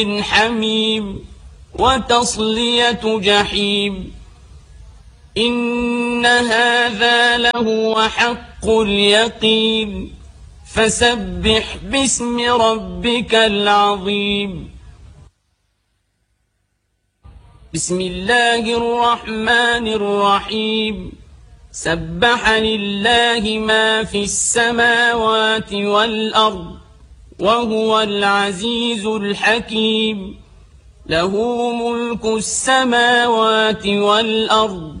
حميم وتصلية جحيم إن هذا لهو حق اليقين فسبح باسم ربك العظيم بسم الله الرحمن الرحيم سبح لله ما في السماوات والأرض وهو العزيز الحكيم له ملك السماوات والأرض